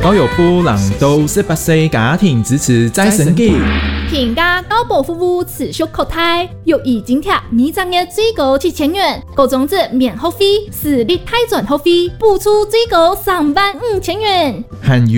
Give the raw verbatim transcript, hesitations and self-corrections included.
高有夫人都十八岁家庭支持再生机。 平价高保服务持续扩大，又已津贴每张月最高七千元，各种子免学费、私立泰转学费，补助最高三万五千元。 还有